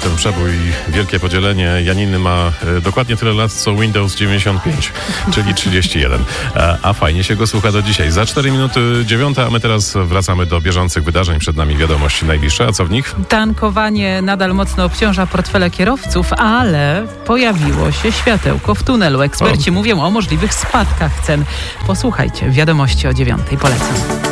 ten przebój, wielkie podzielenie. Janiny ma dokładnie tyle lat, co Windows 95, czyli 31. A fajnie się go słucha do dzisiaj. Za 4 minuty 9, a my teraz wracamy do bieżących wydarzeń. Przed nami wiadomości najbliższe. A co w nich? Tankowanie nadal mocno obciąża portfele kierowców, ale pojawiło się światełko w tunelu. Eksperci mówią o możliwych spadkach cen. Posłuchajcie, wiadomości o 9. Polecam.